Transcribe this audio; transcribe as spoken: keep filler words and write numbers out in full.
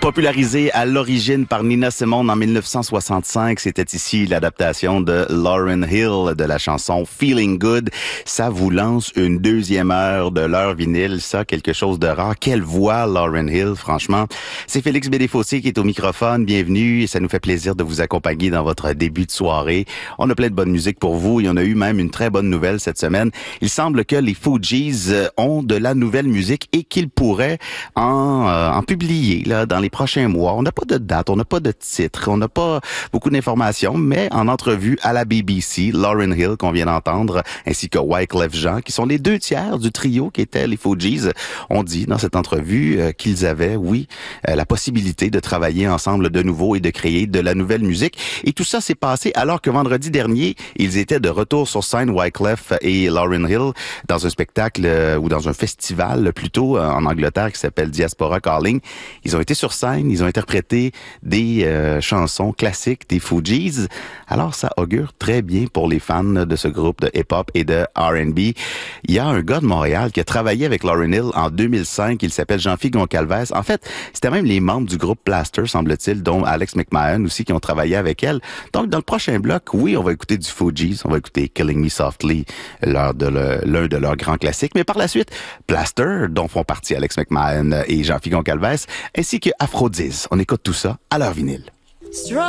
Popularisé à l'origine par Nina Simone en mille neuf cent soixante-cinq, c'était ici l'adaptation de Lauryn Hill de la chanson Feeling Good. Ça vous lance une deuxième heure de l'heure vinyle, ça, quelque chose de rare. Quelle voix, Lauryn Hill, franchement. C'est Félix Bédéfossé qui est au microphone. Bienvenue et ça nous fait plaisir de vous accompagner dans votre début de soirée. On a plein de bonne musique pour vous et on a eu même une très bonne nouvelle cette semaine. Il semble que les Fugees ont de la nouvelle musique et qu'ils pourraient en, euh, en publier là dans les prochains mois. On n'a pas de date, on n'a pas de titre, on n'a pas beaucoup d'informations, mais en entrevue à la B B C, Lauryn Hill, qu'on vient d'entendre, ainsi que Wyclef Jean, qui sont les deux tiers du trio qui étaient les Fugees, ont dit dans cette entrevue euh, qu'ils avaient, oui, euh, la possibilité de travailler ensemble de nouveau et de créer de la nouvelle musique. Et tout ça s'est passé alors que vendredi dernier, ils étaient de retour sur scène, Wyclef et Lauryn Hill, dans un spectacle euh, ou dans un festival plutôt euh, en Angleterre qui s'appelle Diaspora Calling. Ils ont été sur scène, ils ont interprété des euh, chansons classiques des Fugees. Alors, ça augure très bien pour les fans de ce groupe de hip-hop et de R and B. Il y a un gars de Montréal qui a travaillé avec Lauryn Hill en deux mille cinq. Il s'appelle Jean-Philippe Goncalves. En fait, c'était même les membres du groupe Plaster, semble-t-il, dont Alex McMahon aussi, qui ont travaillé avec elle. Donc, dans le prochain bloc, oui, on va écouter du Fugees. On va écouter Killing Me Softly, l'un de, le, l'un de leurs grands classiques. Mais par la suite, Plaster, dont font partie Alex McMahon et Jean-Philippe Goncalves, ainsi que Aphrodise. On écoute tout ça à l'heure vinyle. Strong